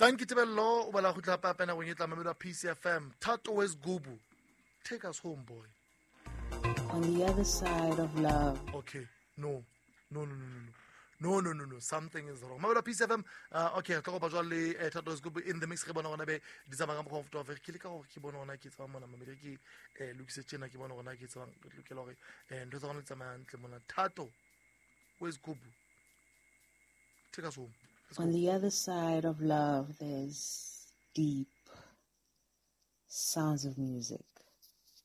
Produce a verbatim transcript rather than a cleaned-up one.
Thank you, Tebello. Ubala go tla papena go nyetla mamelo P C F M. Thato West Gubu. Take us home, boy. On the other side of love. Okay. No. No, no, no, no, no. No, no, no, no. Something is wrong. Mamelo P C F M. Uh, okay, tlo go ba jwa le Thato West Gubu in the mix re bona gona be di tsama ka mokgwa of ke le ka go ke bona gona ke tsama mona mamelo ke eh lokise tsena ke bona gona ke tsama ke lokela gore eh ntse gona tsama ntle mona Thato West Gubu. Take us home. On the other side of love, there's deep sounds of music.